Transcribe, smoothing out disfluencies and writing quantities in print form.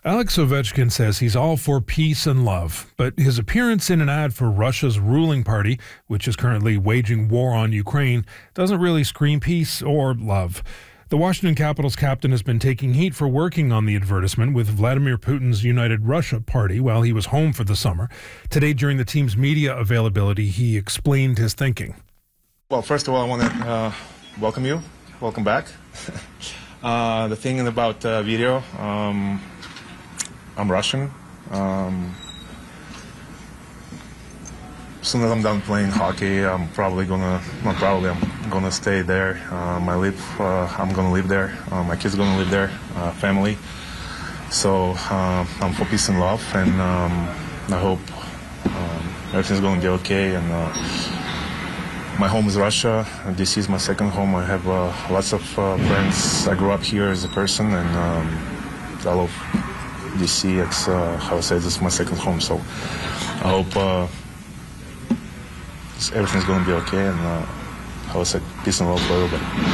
Alex Ovechkin says he's all for peace and love, but his appearance in an ad for Russia's ruling party, which is currently waging war on Ukraine, doesn't really scream peace or love. The Washington Capitals captain has been taking heat for working on the advertisement with Vladimir Putin's United Russia party while he was home for the summer. Today, during the team's media availability, he explained his thinking. Well, first of all, I want to welcome you. Welcome back. The thing about video, I'm Russian. As soon as I'm done playing hockey, I'm gonna stay there. I'm gonna live there. My kids gonna live there. Family. So I'm for peace and love, and I hope everything's gonna be okay. And my home is Russia. DC is my second home. I have lots of friends. I grew up here as a person, and I love DC. It's how I say, this is my second home. So I hope everything's going to be okay, and how I said, peace and love for everybody.